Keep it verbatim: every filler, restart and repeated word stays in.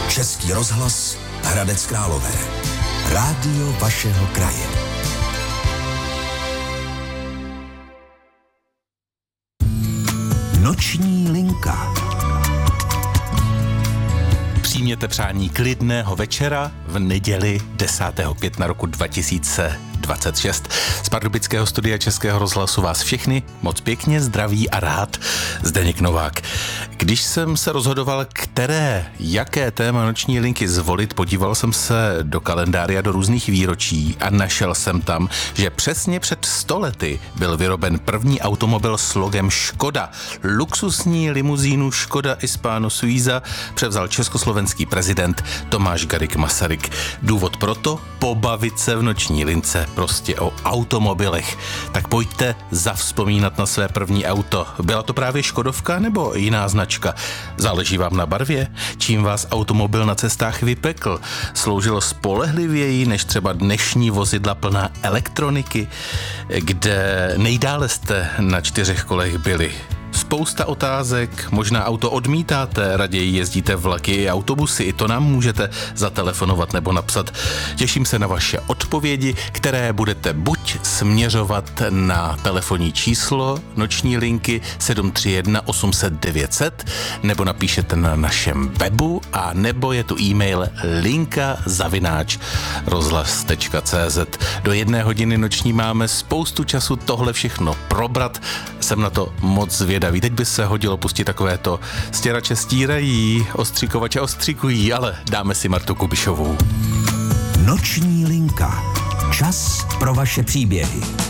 Český rozhlas Hradec Králové. Rádio vašeho kraje. Noční linka. Přijměte přání klidného večera v neděli desátého května roku dva tisíce dvacet šest. Z pardubického studia Českého rozhlasu vás všechny moc pěkně zdraví a rád Zdeněk Novák. Když jsem se rozhodoval, které, jaké téma noční linky zvolit, podíval jsem se do kalendáře, do různých výročí a našel jsem tam, že přesně před sto lety byl vyroben první automobil s logem Škoda. Luxusní limuzínu Škoda Hispano Suiza převzal československý prezident Tomáš Garrigue Masaryk. Důvod proto pobavit se v noční lince prostě o automobilech. Tak pojďte zavzpomínat na své první auto. Byla to právě Škodovka nebo jiná značka? Záleží vám na barvě? Čím vás automobil na cestách vypekl? Sloužil spolehlivěji než třeba dnešní vozidla plná elektroniky? Kde nejdále jste na čtyřech kolech byli? Spousta otázek, možná auto odmítáte, raději jezdíte vlaky i autobusy, i to nám můžete zatelefonovat nebo napsat. Těším se na vaše odpovědi, které budete buď směřovat na telefonní číslo noční linky sedm tři jedna osm set devět set, nebo napíšete na našem webu, a nebo je tu e-mail linka zavináč rozhlas tečka cé zet. Do jedné hodiny noční máme spoustu času tohle všechno probrat. Jsem na to moc zvědavý. Teď by se hodilo pustit takovéto stěrače stírají, ostřikovače ostřikují, ale dáme si Martu Kubišovou. Noční linka. Čas pro vaše příběhy.